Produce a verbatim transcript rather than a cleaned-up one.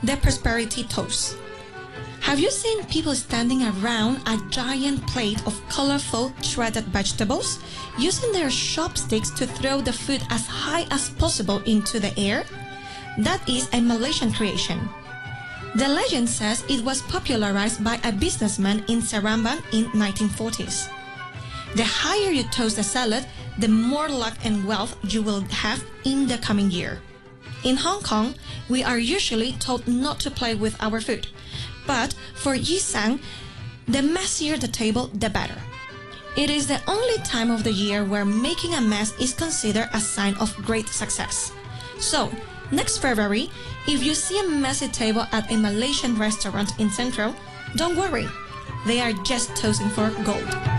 the prosperity toast. Have you seen people standing around a giant plate of colorful shredded vegetables, using their chopsticks to throw the food as high as possible into the air? That is a Malaysian creation. The legend says it was popularized by a businessman in Seremban in nineteen forties. The higher you toast the salad, the more luck and wealth you will have in the coming year. In Hong Kong, we are usually told not to play with our food. But for Yisang, the messier the table, the better. It is the only time of the year where making a mess is considered a sign of great success. So, next February, if you see a messy table at a Malaysian restaurant in Central, don't worry. They are just toasting for gold.